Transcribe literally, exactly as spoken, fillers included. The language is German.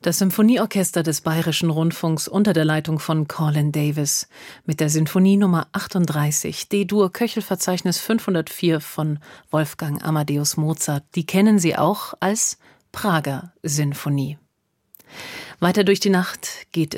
Das Symphonieorchester des Bayerischen Rundfunks unter der Leitung von Colin Davis mit der Sinfonie Nummer achtunddreißig, D-Dur Köchelverzeichnis fünfhundertvier von Wolfgang Amadeus Mozart. Die kennen Sie auch als Prager Sinfonie. Weiter durch die Nacht geht